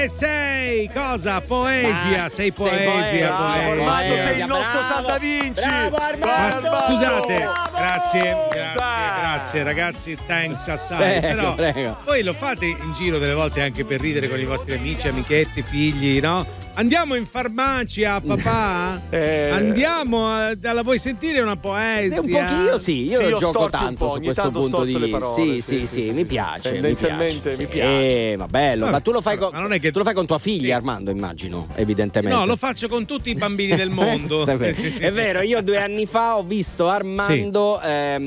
Sei cosa? Poesia, sei poesia. Armando, sei il nostro San Da Vinci. Bravo Armando. Ma scusate, grazie ragazzi, thanks assai. Però voi lo fate in giro delle volte anche per ridere con i vostri amici, amichetti, figli, no? Andiamo in farmacia, papà? Andiamo vuoi sentire una poesia? Un pochino io gioco tanto su questo punto di vista. Sì, mi piace. Tendenzialmente mi piace. Ma bello, ma tu lo fai ma non è che tu lo fai con tua figlia, Armando, immagino, evidentemente. No, lo faccio con tutti i bambini del mondo. È vero, io 2 anni fa ho visto Armando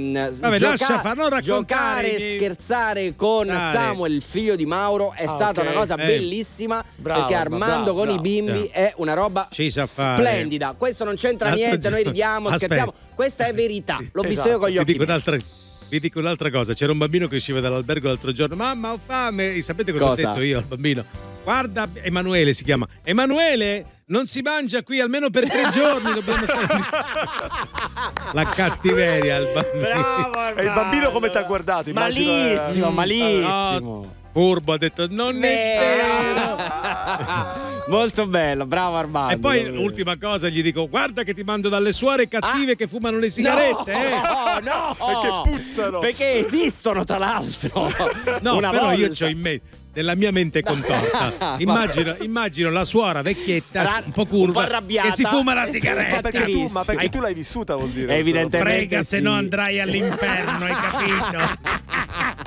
giocare e scherzare con Samuel, il figlio di Mauro. È stata una cosa bellissima, perché Armando con i bimbi è una roba splendida. Questo non c'entra niente, noi ridiamo, scherziamo. Questa è verità, l'ho visto io con gli occhi. Vi dico un'altra cosa, c'era un bambino che usciva dall'albergo l'altro giorno. Mamma, ho fame. E sapete cosa ho detto io al bambino? Guarda, Emanuele si chiama. Emanuele, non si mangia qui almeno per 3 giorni. Dobbiamo stare. La cattiveria al bambino. Bravo, e il bambino come ti ha guardato? Malissimo. Furbo, ha detto non è vero. Molto bello, bravo Armando. E poi l'ultima cosa gli dico: guarda che ti mando dalle suore cattive che fumano le sigarette. No, perché puzzano, perché esistono tra l'altro. No, però io c'ho in mente, nella mia mente contorta, immagino la suora vecchietta un po' curva, un po' arrabbiata, che si fuma la sigaretta. Ma perché tu l'hai vissuta, vuol dire? Evidentemente prega, se no andrai all'inferno, hai capito?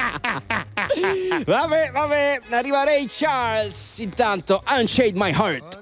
Vabbè, arriva Ray Charles. Intanto Unchained My Heart.